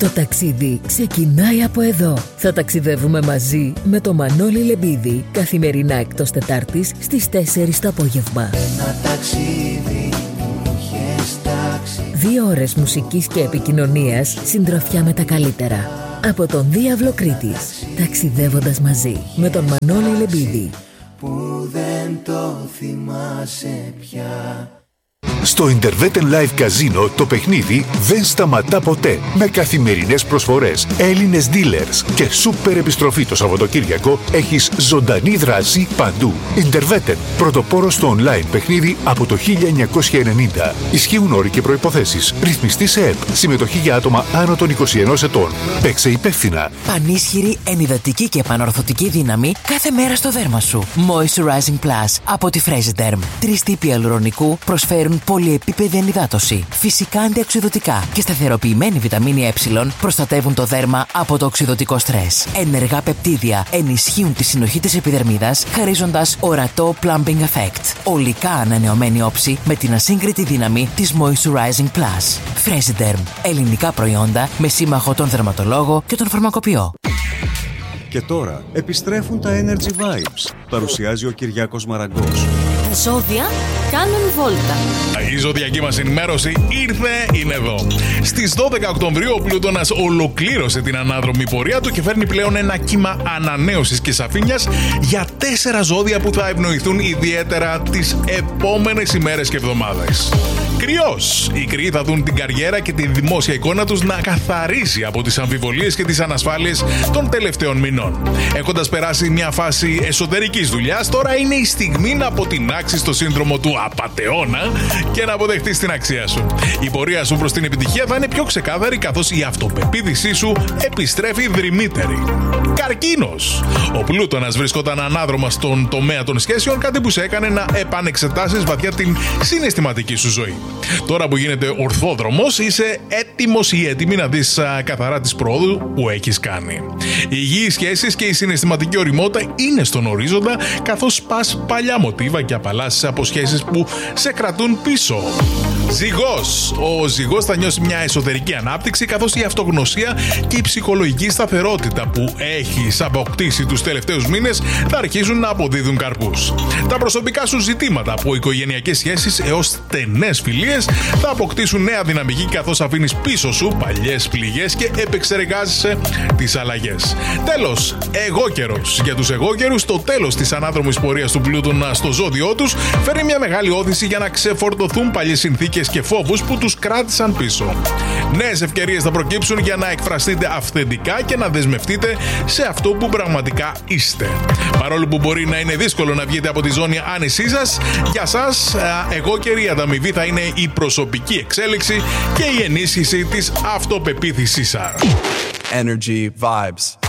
Το ταξίδι ξεκινάει από εδώ. Θα ταξιδεύουμε μαζί με το Μανώλη Λεμπίδη καθημερινά εκτός Τετάρτης στις 4 το απόγευμα. Ένα ταξίδι που είχες τάξει. 2 ώρες μουσικής και επικοινωνίας, συντροφιά με τα καλύτερα. Από τον Διάβλο Κρήτης, ταξιδεύοντας μαζί με τον Μανώλη Λεμπίδη. Που δεν το θυμάσαι πια. Στο Interveten Live Casino το παιχνίδι δεν σταματά ποτέ. Με καθημερινές προσφορές, Έλληνες dealers και σούπερ επιστροφή το Σαββατοκύριακο, έχεις ζωντανή δράση παντού. Interveten, πρωτοπόρο στο online παιχνίδι από το 1990. Ισχύουν όροι και προϋποθέσεις. Ρυθμιστή σε ΕΠ. Συμμετοχή για άτομα άνω των 21 ετών. Παίξε υπεύθυνα. Πανίσχυρη, ενυδατική και επανορθωτική δύναμη κάθε μέρα στο δέρμα σου. Moisturizing Plus από τη Fresiderm. 3 τύποι αλουρονικού προσφέρουν πολυεπίπεδη ενυδάτωση, φυσικά αντιοξειδωτικά και σταθεροποιημένη βιταμίνη Ε προστατεύουν το δέρμα από το οξειδωτικό στρες. Ενεργά πεπτίδια ενισχύουν τη συνοχή της επιδερμίδας, χαρίζοντας ορατό plumping effect. Ολικά ανανεωμένη όψη με την ασύγκριτη δύναμη της Moisturizing Plus. Fresiderm. Ελληνικά προϊόντα με σύμμαχο τον δερματολόγο και τον φαρμακοποιό. Και τώρα επιστρέφουν τα Energy Vibes. Παρουσιάζει ο Κυριάκος Μαραγκός. Τα ζώδια κάνουν βόλτα. Η ζωδιακή μας ενημέρωση είναι εδώ. Στις 12 Οκτωβρίου ο Πλούτονας ολοκλήρωσε την ανάδρομη πορεία του και φέρνει πλέον ένα κύμα ανανέωσης και σαφήνειας για 4 ζώδια που θα ευνοηθούν ιδιαίτερα τις επόμενες ημέρες και εβδομάδες. Κρυός. Οι κρυοί θα δουν την καριέρα και τη δημόσια εικόνα τους να καθαρίσει από τις αμφιβολίες και τις ανασφάλειες των τελευταίων μηνών. Έχοντας περάσει μια φάση εσωτερικής δουλειάς, τώρα είναι η στιγμή να αποτινάξεις το σύνδρομο του απατεώνα και να αποδεχτείς την αξία σου. Η πορεία σου προς την επιτυχία θα είναι πιο ξεκάθαρη, καθώς η αυτοπεποίθησή σου επιστρέφει δρυμύτερη. Καρκίνος. Ο Πλούτονας βρισκόταν ανάδρομα στον τομέα των σχέσεων, κάτι που σε έκανε να επανεξετάσεις βαθιά την συναισθηματική σου ζωή. Τώρα που γίνεται ορθόδρομος, είσαι έτοιμος ή έτοιμη να δεις καθαρά τις πρόοδου που έχεις κάνει. Οι υγιείς σχέσεις και η συναισθηματική ωριμότητα είναι στον ορίζοντα, καθώς πας παλιά μοτίβα και απαλλάσσεις από σχέσεις που σε κρατούν πίσω. Ζυγός. Ο Ζυγός θα νιώσει μια εσωτερική ανάπτυξη, καθώς η αυτογνωσία και η ψυχολογική σταθερότητα που έχεις αποκτήσει τους τελευταίους μήνες θα αρχίζουν να αποδίδουν καρπούς. Τα προσωπικά σου ζητήματα, από οικογενειακές σχέσεις έως στενές φιλίες, θα αποκτήσουν νέα δυναμική, καθώς αφήνεις πίσω σου παλιές πληγές και επεξεργάζεσαι τις αλλαγές. Τέλος, εγώκερος. Για τους εγώκερους, το τέλος της ανάδρομης πορείας του Πλούτονα στο ζώδιό τους φέρει μια μεγάλη όθηση για να ξεφορτωθούν παλιές συνθήκες και φόβους που τους κράτησαν πίσω. Νέες ευκαιρίες θα προκύψουν για να εκφραστείτε αυθεντικά και να δεσμευτείτε σε αυτό που πραγματικά είστε. Παρόλο που μπορεί να είναι δύσκολο να βγείτε από τη ζώνη άνεσή σας, για σας, εγώκερη, η ανταμοιβή θα είναι η προσωπική εξέλιξη και η ενίσχυση της αυτοπεποίθησής σας. Energy Vibes.